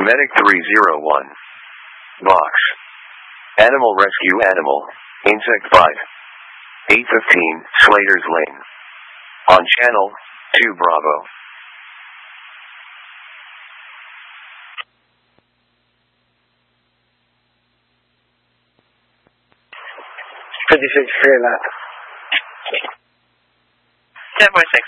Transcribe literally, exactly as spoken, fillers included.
Medic three zero one. Box. Animal Rescue Animal. Insect five. eight fifteen, Slater's Lane. On Channel two Bravo. fifty-six, clear that. ten point six.